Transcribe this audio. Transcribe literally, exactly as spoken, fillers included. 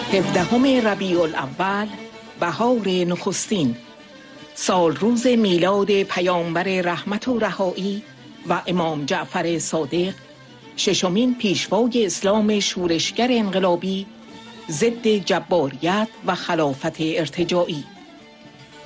هفدهم ربیع الاول، بهار نخستین، سال روز میلاد پیامبر رحمت و رهایی و امام جعفر صادق، ششمین پیشوای اسلام شورشگر انقلابی ضد جباریت و خلافت ارتجاعی.